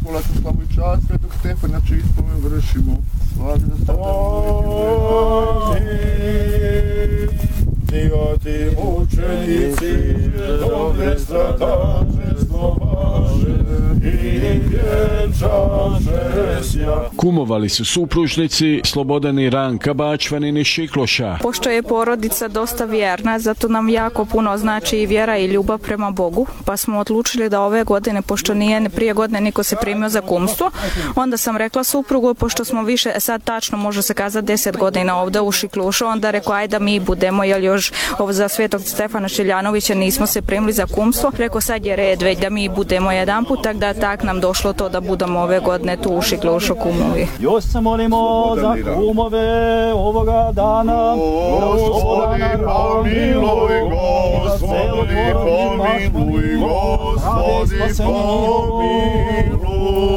polačnu slavu i čast Svetog Stefana, čiji spomen vršimo. Slavi za Ti mučenici, dobre stratačestvo vaše i vjenčaše sja. Kumovali su supružnici Slobodan i Ranka Bačvanin iz Šikloša. Pošto je porodica dosta vjerna, zato nam jako puno znači i vjera i ljubav prema Bogu, pa smo odlučili da ove godine, pošto nije prije godine niko se primio za kumstvo, onda sam rekla suprugu, pošto smo više, sad tačno može se kazati 10 godina ovdje u Šiklušu, onda rekao aj da mi budemo, jer još za Svetog Stefana Štiljanovića nismo se primili za kumstvo. Rekao sad je red već da mi budemo jedan put, tako da tak nam došlo to da budemo ove godine tu u Šiklušu kumovi. Još se molimo za kumove ovoga dana. Gospodi pomiluj, Gospodi pomiluj, Gospodi pomiluj.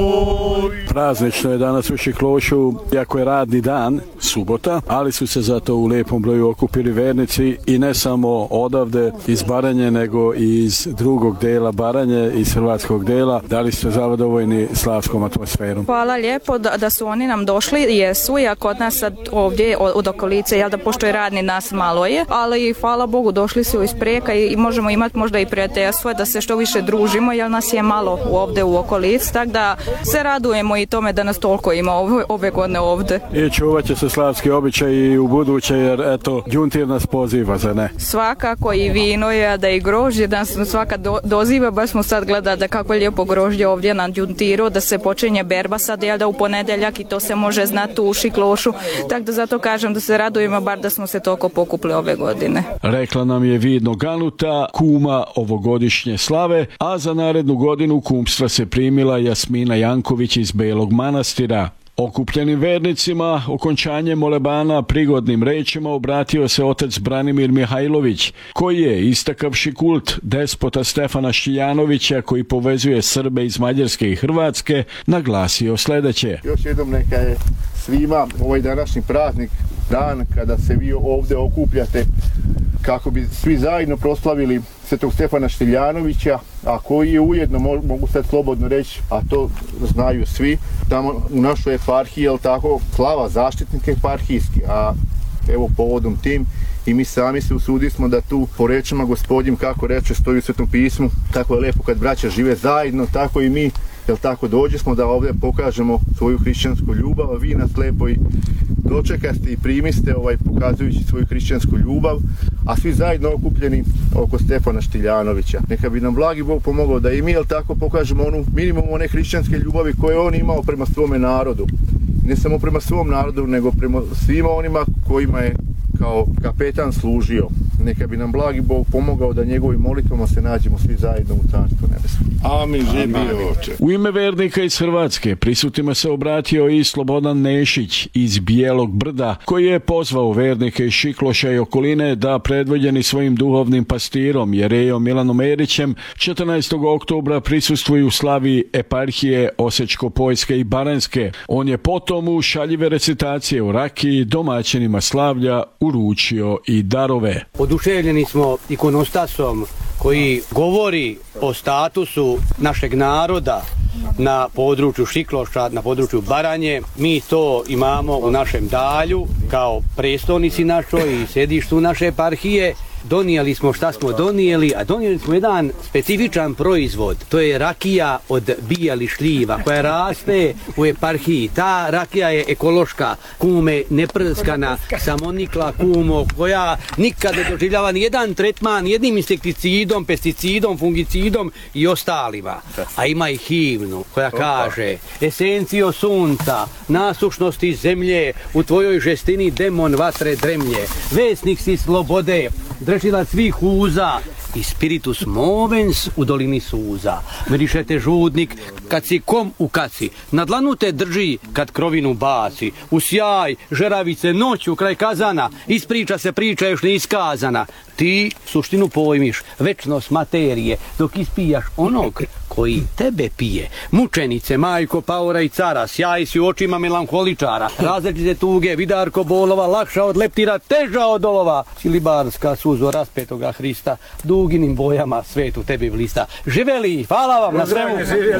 Praznično je danas u Šiklošu, iako je radni dan, subota, ali su se zato u lijepom broju okupili vernici i ne samo odavde iz Baranje, nego i iz drugog dela Baranje, iz hrvatskog dela. Da li ste zadovoljni slavskom atmosferom? Hvala lijepo da su oni nam došli, jesu, ja kod nas sad ovdje od okolice, jel da pošto je radni nas malo je, ali hvala Bogu došli su iz Prijeka i možemo imati možda i prijateljstvo da se što više družimo, jer nas je malo ovdje u okolici, tako da se radujemo i tome da nas toliko ima ove godine ovdje. I čuvat će se slavski običaj i u buduće, jer eto, Đuntir nas poziva, za ne? Svakako i vino je, da i grožđe, da nas svaka doziva, baš smo sad gledali da kako je lijepo grožđe ovdje na Đuntiru, da se počinje berba sad, jel da u ponedjeljak i to se može znati u Šiklošu, tako da zato kažem da se radujemo bar da smo se toliko pokupili ove godine. Rekla nam je vidno Ganuta, kuma ovogodišnje slave, a za narednu godinu kumstva se primila Jasmina Janković iz Belog Manastira. Okupljenim vernicima okončanje molebana prigodnim rečima obratio se otac Branimir Mihajlović, koji je, istakavši kult despota Stefana Štiljanovića koji povezuje Srbe iz Mađarske i Hrvatske, naglasio sljedeće. Još jednom neka je svima ovaj današnji praznik, dan kada se vi ovdje okupljate kako bi svi zajedno proslavili Svetog Stefana Štiljanovića, a koji je ujedno, mogu sad slobodno reći, a to znaju svi, tamo u našoj eparhiji, je li tako, slava zaštitnik eparhijski, a evo povodom tim i mi sami se usudili smo da tu po rečima Gospodin, kako reče, stoji u Svetom pismu, tako je lepo kad braća žive zajedno, tako i mi, jel tako, dođe smo da ovdje pokažemo svoju hrišćansku ljubav, a vi nas lepo i dočekaste i primiste pokazujući svoju hrišćansku ljubav, a svi zajedno okupljeni oko Stefana Štiljanovića. Neka bi nam blagi Bog pomogao da i mi, jel tako, pokažemo onu minimum one hrišćanske ljubavi koje on imao prema svome narodu. Ne samo prema svom narodu, nego prema svima onima kojima je kao kapetan služio. Neka bi nam blagi Bog pomogao da njegovim molitvama se nađemo svi zajedno u Carstvu nebeskom. Amin, živi oče. U ime vernika iz Hrvatske prisutnima se obratio i Slobodan Nešić iz Bijelog Brda, koji je pozvao vernike iz Šikloša i okoline da predvođeni svojim duhovnim pastirom Jerejom Milanom Erićem 14. oktobra prisustvuju slavi eparhije Osječko-Poljske i Baranjske. On je potom u šaljive recitacije u rakiji domaćinima slavlja uručio i darove. Oduševljeni smo ikonostasom koji govori o statusu našeg naroda na području Šikloša, na području Baranje. Mi to imamo u našem Dalju kao prestolnici našoj i središtu naše eparhije. Donijeli smo šta smo donijeli, a donijeli smo jedan specifičan proizvod. To je rakija od bijelih šljiva koja raste u eparhiji. Ta rakija je ekološka, kume, neprskana, samonikla kumo, koja nikad ne doživljava ni jedan tretman, jednim insekticidom, pesticidom, fungicidom i ostalima. A ima i himnu koja kaže: esencijo sunca, nasušnosti zemlje, u tvojoj žestini demon vatre dremlje, vesnik si slobode, drežilac svih uza i spiritus movens u dolini suza. Mirišete žudnik kad si kom u kaci, na dlanu te drži kad krovinu baci, u sjaj žeravice noću kraj kazana, ispriča se priča još neiskazana. Ti suštinu pojmiš, večnost materije, dok ispijaš onog koji tebe pije. Mučenice, majko paora i cara, sjaj si u očima melanholičara, različite tuge, vidarko bolova, lakša od leptira, teža od olova. Silibarska suzo raspetoga Hrista, duginim bojama svetu tebi blista. Živeli, hvala vam na svemu.